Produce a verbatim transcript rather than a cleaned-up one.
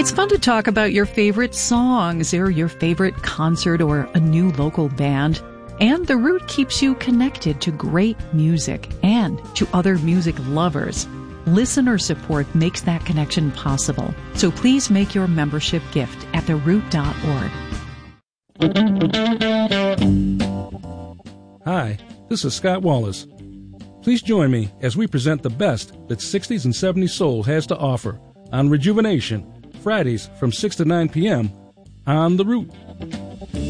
It's fun to talk about your favorite songs or your favorite concert or a new local band. And The Root keeps you connected to great music and to other music lovers. Listener support makes that connection possible. So please make your membership gift at the root dot org. Hi, this is Scott Wallace. Please join me as we present the best that sixties and seventies soul has to offer on Rejuvenation, Fridays from six to nine p.m. on The Root.